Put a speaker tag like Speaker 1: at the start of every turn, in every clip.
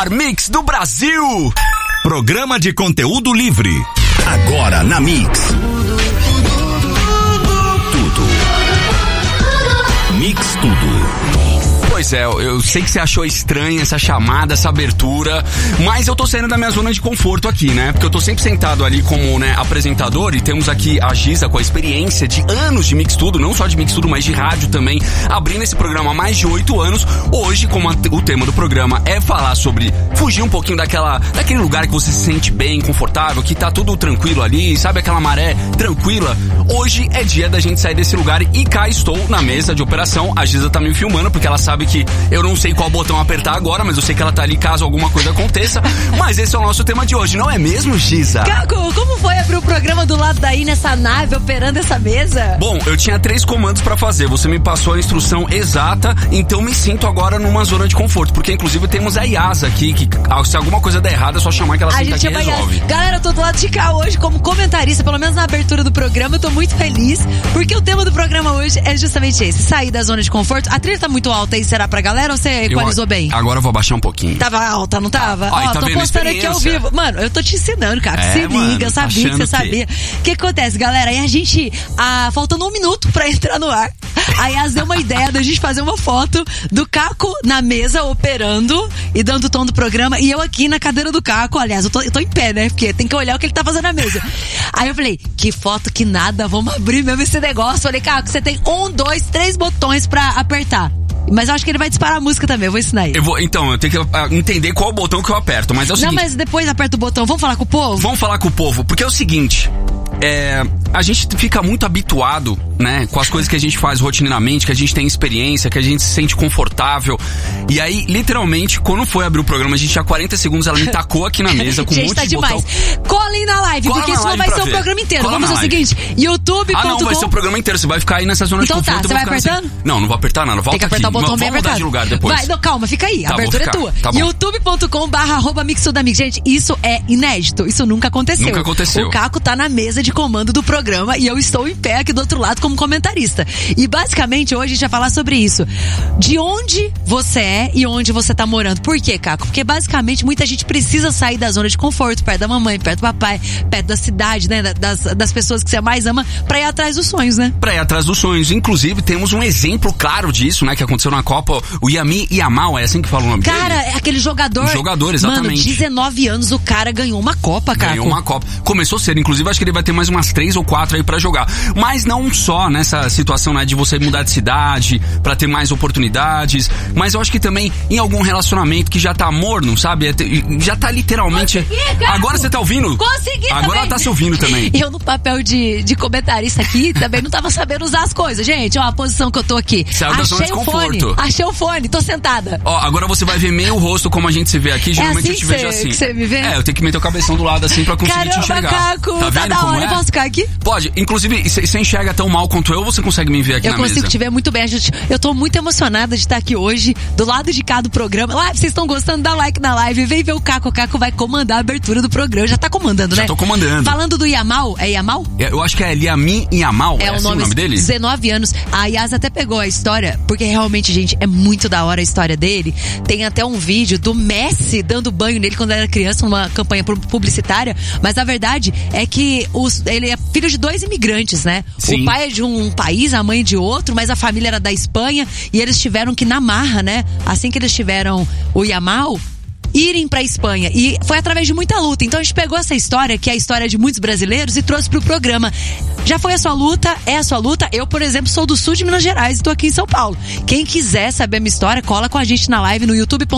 Speaker 1: melhor mix do Brasil.
Speaker 2: Programa de conteúdo livre. Agora na Mix. Tudo. Mix Tudo.
Speaker 1: Pois é, eu sei que você achou estranha essa chamada, essa abertura, mas eu tô saindo da minha zona de conforto aqui, né? Porque eu tô sempre sentado ali como, né, apresentador, e temos aqui a Giza com a experiência de anos de Mix Tudo, não só de Mix Tudo, mas de rádio também, abrindo esse programa há mais de 8 anos. Hoje, como o tema do programa é falar sobre fugir um pouquinho daquele lugar que você se sente bem, confortável, que tá tudo tranquilo ali, sabe aquela maré tranquila? Hoje é dia da gente sair desse lugar e cá estou na mesa de operação. A Giza tá me filmando porque ela sabe que eu não sei qual botão apertar agora, mas eu sei que ela tá ali caso alguma coisa aconteça. Mas esse é o nosso tema de hoje, não é mesmo, Giza?
Speaker 3: Caco, como foi abrir o programa do lado daí nessa nave, operando essa mesa?
Speaker 1: Bom, eu tinha 3 comandos pra fazer, você me passou a instrução exata, então me sinto agora numa zona de conforto, porque inclusive temos a Yasa aqui, que se alguma coisa der errado é só chamar que ela senta aqui e resolve.
Speaker 3: Galera, eu tô do lado de cá hoje como comentarista, pelo menos na abertura do programa, eu tô muito feliz, porque o tema do programa hoje é justamente esse, sair da zona de conforto. A trilha tá muito alta aí, será pra galera ou você equalizou bem?
Speaker 1: Agora eu vó baixar um pouquinho.
Speaker 3: Tava alta, não tava?
Speaker 1: Ó, tá
Speaker 3: tô postando aqui ao vivo. Mano, eu tô te ensinando, cara. Se liga, eu sabia que você sabia. O que acontece, galera? Aí a gente, faltando 1 minuto pra entrar no ar, a Yas deu uma ideia da gente fazer uma foto do Caco na mesa, operando e dando o tom do programa, e eu aqui na cadeira do Caco. Aliás, eu tô em pé, né? Porque tem que olhar o que ele tá fazendo na mesa. Aí eu falei, que foto que nada, vamos abrir mesmo esse negócio. Falei, Caco, você tem 1, 2, 3 botões pra apertar. Mas eu acho que ele vai disparar a música também, eu vou ensinar ele.
Speaker 1: Então, eu tenho que entender qual botão que eu aperto, mas é o seguinte...
Speaker 3: Não, mas depois aperta o botão, vamos falar com o povo?
Speaker 1: Vamos falar com o povo, porque é o seguinte... a gente fica muito habituado, né, com as coisas que a gente faz rotineiramente, que a gente tem experiência, que a gente se sente confortável. E aí, literalmente, quando foi abrir o programa, a gente tinha 40 segundos, ela me tacou aqui na mesa com um monte de botão.
Speaker 3: Colhem na live, porque isso não vai ser o programa inteiro. Vamos fazer o seguinte, youtube.com...
Speaker 1: não, vai ser o programa inteiro, você vai ficar aí nessa zona de conforto.
Speaker 3: Então tá, você vai apertando?
Speaker 1: Assim. Não vou apertar nada, volta aqui.
Speaker 3: Tem que apertar o botão bem apertado.
Speaker 1: De lugar depois.
Speaker 3: Vai, não, calma, fica aí,
Speaker 1: tá,
Speaker 3: a abertura é tua.
Speaker 1: Tá
Speaker 3: youtube.com/mixtudamix. Gente, isso é inédito, isso nunca aconteceu.
Speaker 1: Nunca aconteceu.
Speaker 3: O Caco tá na mesa de comando do programa e eu estou em pé aqui do outro lado como comentarista. E basicamente hoje a gente vai falar sobre isso. De onde você é e onde você tá morando. Por quê, Caco? Porque basicamente muita gente precisa sair da zona de conforto, perto da mamãe, perto do papai, perto da cidade, né? Das pessoas que você mais ama, pra ir atrás dos sonhos, né?
Speaker 1: Pra ir atrás dos sonhos. Inclusive, temos um exemplo claro disso, né? Que aconteceu na Copa, o Yami Yamal, é assim que fala o nome dele?
Speaker 3: Cara, é aquele jogador.
Speaker 1: Jogador, exatamente.
Speaker 3: Mano, 19 anos, o cara ganhou uma Copa, Caco.
Speaker 1: Ganhou uma Copa. Começou cedo, inclusive acho que ele vai ter mais umas 3 ou 4 aí pra jogar. Mas não só nessa situação, né, de você mudar de cidade pra ter mais oportunidades, mas eu acho que também em algum relacionamento que já tá morno, sabe? Já tá literalmente... Agora você tá ouvindo?
Speaker 3: Consegui
Speaker 1: agora
Speaker 3: também.
Speaker 1: Ela tá se ouvindo também.
Speaker 3: Eu no papel de comentarista aqui também não tava sabendo usar as coisas. Gente, ó, a posição que eu tô aqui.
Speaker 1: Saiu da zona de conforto.
Speaker 3: Achei o fone, tô sentada.
Speaker 1: Ó, agora você vai ver meio o rosto como a gente se vê aqui. Geralmente
Speaker 3: assim
Speaker 1: eu te vejo assim.
Speaker 3: Que você me vê?
Speaker 1: Eu tenho que meter o cabeção do lado assim pra conseguir te enxergar.
Speaker 3: Caco,
Speaker 1: tá vendo
Speaker 3: da
Speaker 1: como
Speaker 3: hora.
Speaker 1: é?
Speaker 3: Eu posso ficar aqui?
Speaker 1: Pode. Inclusive, você enxerga tão mal quanto eu ou você consegue me ver aqui na mesa?
Speaker 3: Eu consigo te ver muito bem. Eu tô muito emocionada de estar aqui hoje, do lado de cá do programa. Lá, vocês estão gostando? Dá like na live. Vem ver o Caco. O Caco vai comandar a abertura do programa. Já tá comandando, né?
Speaker 1: Já tô comandando.
Speaker 3: Falando do Yamal, é Yamal?
Speaker 1: Eu acho que é Yami Yamal.
Speaker 3: É
Speaker 1: assim o nome dele?
Speaker 3: 19 anos. A Yas até pegou a história, porque realmente, gente, é muito da hora a história dele. Tem até um vídeo do Messi dando banho nele quando era criança, numa campanha publicitária. Mas a verdade é que ele é filho de 2 imigrantes, né?
Speaker 1: Sim.
Speaker 3: O pai é de um país, a mãe de outro, mas a família era da Espanha e eles tiveram que, na marra, né? Assim que eles tiveram o Yamal, irem pra Espanha. E foi através de muita luta. Então a gente pegou essa história, que é a história de muitos brasileiros, e trouxe pro programa. Já foi a sua luta? É a sua luta? Eu, por exemplo, sou do sul de Minas Gerais e tô aqui em São Paulo. Quem quiser saber a minha história, cola com a gente na live no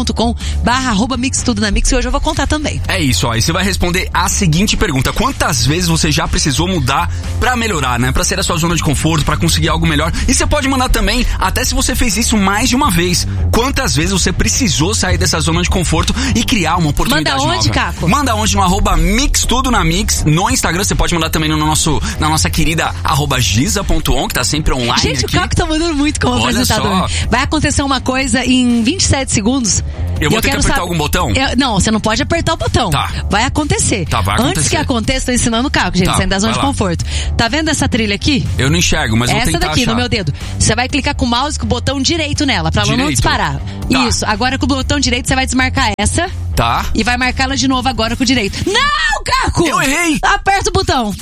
Speaker 3: youtube.com/mixtudonamix, e hoje eu vou contar também.
Speaker 1: É isso, ó. E você vai responder a seguinte pergunta: quantas vezes você já precisou mudar pra melhorar, né? Pra sair da sua zona de conforto, pra conseguir algo melhor? E você pode mandar também, até se você fez isso mais de uma vez. Quantas vezes você precisou sair dessa zona de conforto e criar uma oportunidade nova?
Speaker 3: Manda onde, Caco?
Speaker 1: Manda onde? No @mixtudonamix. No Instagram, você pode mandar também na nossa querida @giza.on, que tá sempre online.
Speaker 3: Gente,
Speaker 1: aqui.
Speaker 3: O Caco tá mandando muito como apresentador. Vai acontecer uma coisa em 27 segundos.
Speaker 1: Eu vou ter que apertar algum botão?
Speaker 3: Não, você não pode apertar o botão.
Speaker 1: Tá.
Speaker 3: Vai acontecer.
Speaker 1: Tá, vai acontecer.
Speaker 3: Antes que aconteça, tô ensinando o Caco, gente,
Speaker 1: Tá,
Speaker 3: saindo da zona
Speaker 1: vai
Speaker 3: de
Speaker 1: lá.
Speaker 3: conforto. Tá vendo essa trilha aqui?
Speaker 1: Eu não enxergo, mas vou
Speaker 3: Essa
Speaker 1: tentar
Speaker 3: daqui,
Speaker 1: achar.
Speaker 3: no meu dedo. Você vai clicar com o mouse com o botão direito nela, pra ela não
Speaker 1: Direito?
Speaker 3: disparar.
Speaker 1: Tá.
Speaker 3: Isso. Agora com o botão direito você vai desmarcar essa.
Speaker 1: Tá.
Speaker 3: E vai marcar ela de novo agora com o direito. Não, Caco!
Speaker 1: Eu errei!
Speaker 3: Aperta o botão.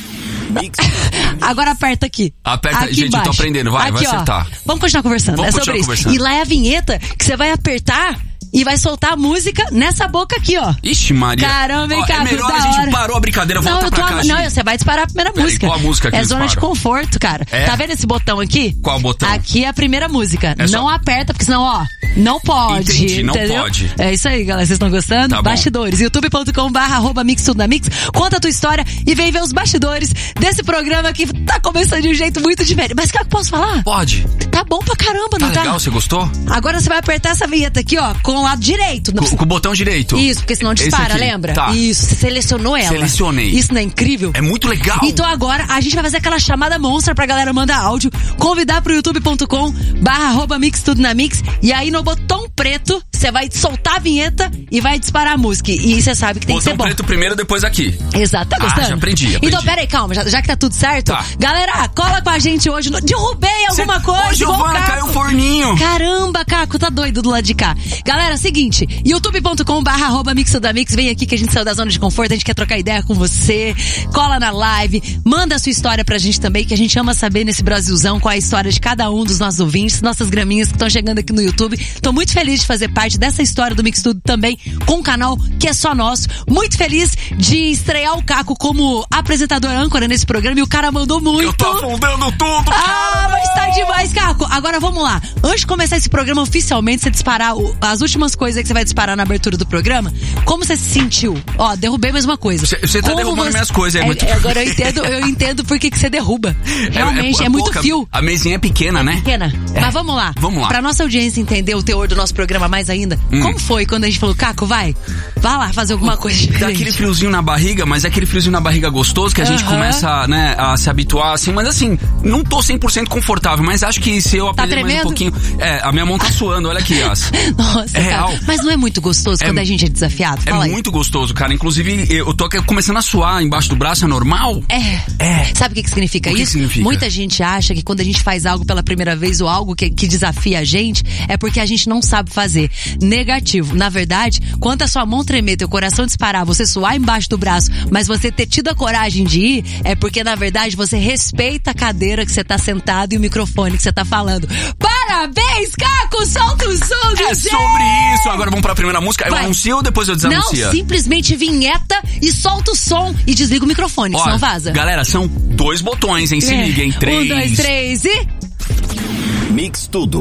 Speaker 3: Agora aperta aqui.
Speaker 1: Aperta,
Speaker 3: aqui
Speaker 1: gente,
Speaker 3: embaixo.
Speaker 1: Eu tô aprendendo, vai acertar.
Speaker 3: Vamos continuar conversando,
Speaker 1: Vamos
Speaker 3: sobre isso.
Speaker 1: Conversando.
Speaker 3: E lá é a vinheta que você vai apertar e vai soltar a música nessa boca aqui, ó.
Speaker 1: Ixi, Maria.
Speaker 3: Caramba, hein, Caco,
Speaker 1: é melhor
Speaker 3: da
Speaker 1: a gente
Speaker 3: hora.
Speaker 1: parou a brincadeira, volta pra cá,
Speaker 3: Não, você vai disparar a primeira música.
Speaker 1: Qual a música que
Speaker 3: é zona
Speaker 1: dispara?
Speaker 3: de conforto, cara.
Speaker 1: É?
Speaker 3: Tá vendo esse botão aqui?
Speaker 1: Qual botão?
Speaker 3: Aqui é a primeira música.
Speaker 1: É
Speaker 3: não aperta, porque senão, ó, não pode.
Speaker 1: Entendi, não
Speaker 3: entendeu?
Speaker 1: pode.
Speaker 3: É isso aí, galera. Vocês estão gostando?
Speaker 1: Tá bom.
Speaker 3: Bastidores. youtube.com/mix tudo na mix. Conta a tua história e vem ver os bastidores desse programa que tá começando de um jeito muito diferente. Mas, cara, posso falar?
Speaker 1: Pode.
Speaker 3: Tá bom pra caramba, não tá?
Speaker 1: Legal, você gostou?
Speaker 3: Agora você vai apertar essa vinheta aqui, ó, com o lado direito.
Speaker 1: Com o botão direito.
Speaker 3: Isso, porque senão dispara, lembra?
Speaker 1: Tá.
Speaker 3: Isso, você selecionou ela.
Speaker 1: Selecionei.
Speaker 3: Isso não é incrível?
Speaker 1: É muito legal.
Speaker 3: Então agora a gente vai fazer aquela chamada monstra pra galera mandar áudio, convidar pro youtube.com/mix tudo na mix, e aí no botão preto você vai soltar a vinheta e vai disparar a música. E você sabe que tem que ser bom.
Speaker 1: Botão preto primeiro, depois aqui.
Speaker 3: Exato, tá gostando?
Speaker 1: Já aprendi.
Speaker 3: Então peraí, calma, já que tá tudo certo,
Speaker 1: Tá.
Speaker 3: Galera, cola com a gente hoje. Derrubei alguma coisa.
Speaker 1: Ô, Giovana, caiu o forninho.
Speaker 3: Caramba, Caco, tá doido do lado de cá. Galera, seguinte, youtube.com/mix tudo na mix, vem aqui que a gente saiu da zona de conforto, a gente quer trocar ideia com você, cola na live, manda a sua história pra gente também, que a gente ama saber nesse Brasilzão qual é a história de cada um dos nossos ouvintes, nossas graminhas que estão chegando aqui no YouTube. Tô muito feliz de fazer parte dessa história do Mix Tudo também, com um canal que é só nosso. Muito feliz de estrear o Caco como apresentador âncora nesse programa, e o cara mandou muito.
Speaker 1: Eu tô afundando tudo,
Speaker 3: Mas tá demais, Caco. Agora vamos lá. Antes de começar esse programa oficialmente, você disparar as últimas coisas que você vai disparar na abertura do programa, como você se sentiu? Ó, derrubei mais uma coisa.
Speaker 1: Você tá derrubando minhas coisas,
Speaker 3: Agora eu entendo por que você derruba. Realmente, é muito
Speaker 1: pouca.
Speaker 3: fio.
Speaker 1: A mesinha é pequena, né?
Speaker 3: Pequena. Mas vamos lá.
Speaker 1: Vamos lá.
Speaker 3: Pra nossa audiência entender o teor do nosso programa mais ainda, como foi quando a gente falou, Caco, vai lá fazer alguma coisa diferente?
Speaker 1: Dá aquele friozinho na barriga, mas é aquele friozinho na barriga gostoso que a gente começa, né, a se habituar, assim, mas assim, não tô 100% confortável, mas acho que se eu aprender mais um pouquinho... a minha mão tá suando, olha aqui, Yas.
Speaker 3: Nossa,
Speaker 1: é
Speaker 3: cara.
Speaker 1: real.
Speaker 3: Mas não é muito gostoso quando a gente é desafiado? Fala aí.
Speaker 1: Muito gostoso, cara. Inclusive, eu tô começando a suar embaixo do braço, é normal?
Speaker 3: Sabe o que significa isso?
Speaker 1: Significa?
Speaker 3: Muita gente acha que quando a gente faz algo pela primeira vez ou algo que desafia a gente, é porque a gente não sabe fazer. Negativo. Na verdade, quando a sua mão tremer, teu coração disparar, você suar embaixo do braço, mas você ter tido a coragem de ir, é porque na verdade você respeita a cadeira que você tá sentado e o microfone que você tá falando. Parabéns, Caco! Solta o som,
Speaker 1: É sobre isso. Agora vamos pra primeira música. Eu anuncio ou depois eu desanuncio?
Speaker 3: Não, simplesmente vinheta e solta o som e desliga o microfone, senão vaza.
Speaker 1: Galera, são 2 botões, hein? Se liguem. 3.
Speaker 3: 1, 2, 3 e...
Speaker 2: Mix Tudo.